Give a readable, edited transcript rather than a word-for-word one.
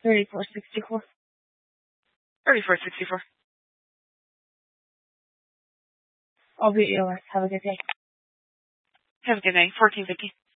3464. 3464. I'll be at your list. Have a good day. Have a good night. 1450.